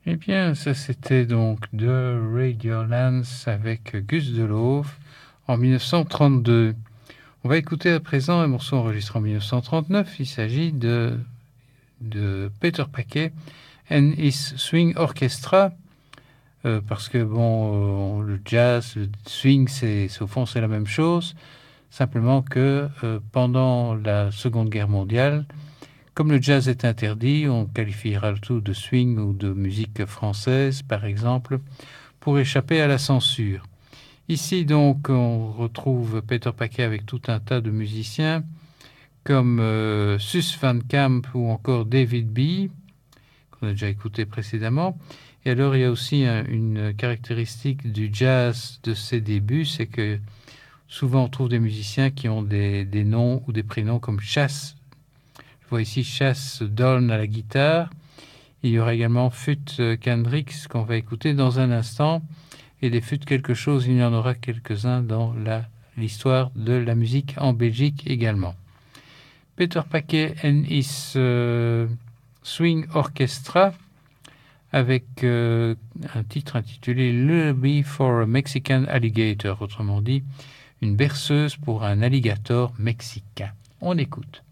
Eh bien, ça c'était donc de Radiolands avec Gus Delove en 1932. On va écouter à présent un morceau enregistré en 1939. Il s'agit de Peter Paquet and His Swing Orchestra. Parce que bon, le jazz, le swing, au fond c'est la même chose. Simplement que pendant la Seconde Guerre mondiale, comme le jazz est interdit, on qualifiera le tout de swing ou de musique française, par exemple, pour échapper à la censure. Ici, donc, on retrouve Peter Paquet avec tout un tas de musiciens, comme Sus Van Camp ou encore David B., qu'on a déjà écouté précédemment. Et alors, il y a aussi une caractéristique du jazz de ses débuts, c'est que souvent on trouve des musiciens qui ont des noms ou des prénoms comme Chas. Je vois ici Chas Doln à la guitare. Il y aura également Fut Kendricks qu'on va écouter dans un instant. Et des Fut quelque chose, il y en aura quelques-uns dans l'histoire de la musique en Belgique également. Peter Paquet and His Swing Orchestra avec un titre intitulé Lullaby for a Mexican Alligator, autrement dit une berceuse pour un alligator mexicain. On écoute.